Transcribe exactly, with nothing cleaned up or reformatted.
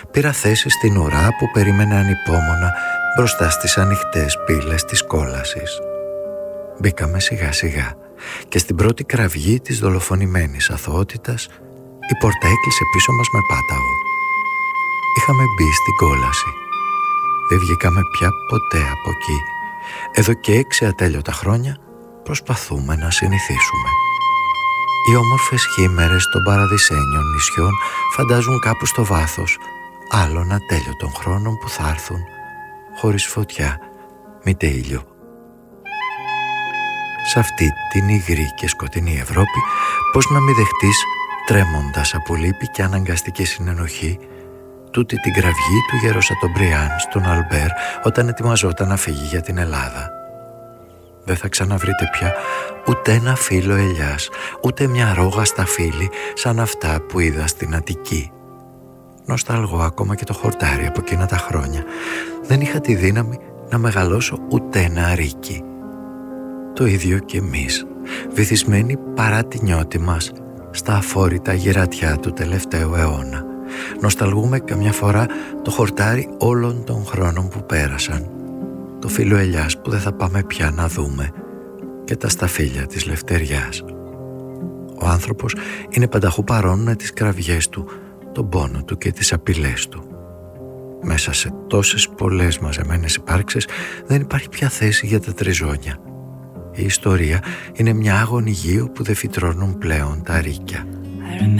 πήρα θέση στην ουρά που περίμενε ανυπόμονα μπροστά στις ανοιχτές πύλες της κόλασης. Μπήκαμε σιγά σιγά και στην πρώτη κραυγή της δολοφονημένης αθωότητας η πόρτα έκλεισε πίσω μας με πάταγο. Είχαμε μπει στην κόλαση. Δεν βγήκαμε πια ποτέ από εκεί. Εδώ και έξι ατέλειωτα χρόνια προσπαθούμε να συνηθίσουμε. Οι όμορφες χήμερες των παραδεισένιων νησιών φαντάζουν κάπου στο βάθος άλλων ατέλειωτων χρόνων που θα έρθουν, χωρίς φωτιά, μήτε ήλιο. Σε αυτή την υγρή και σκοτεινή Ευρώπη, πώς να μην δεχτείς, τρέμοντας από λύπη και αναγκαστική συνενοχή, τούτη την κραυγή του Γεροσατομπριάν στον Αλμπέρ όταν ετοιμαζόταν να φύγει για την Ελλάδα. Δεν θα ξαναβρείτε πια ούτε ένα φύλλο ελιάς, ούτε μια ρόγα στα φύλλη σαν αυτά που είδα στην Αττική. Νοσταλγώ ακόμα και το χορτάρι από εκείνα τα χρόνια. Δεν είχα τη δύναμη να μεγαλώσω ούτε ένα αρίκι. Το ίδιο και εμείς, βυθισμένοι παρά τη νιώτη μας στα αφόρητα γερατιά του τελευταίου αιώνα. Νοσταλγούμε καμιά φορά το χορτάρι όλων των χρόνων που πέρασαν, το φύλλο ελιάς που δεν θα πάμε πια να δούμε και τα σταφύλια της λευτεριάς. Ο άνθρωπος είναι πανταχού παρόν με τις κραυγές του, τον πόνο του και τις απειλές του. Μέσα σε τόσες πολλές μαζεμένες υπάρξεις δεν υπάρχει πια θέση για τα τριζόνια. Η ιστορία είναι μια άγωνη γη όπου δεν φυτρώνουν πλέον τα ρίκια.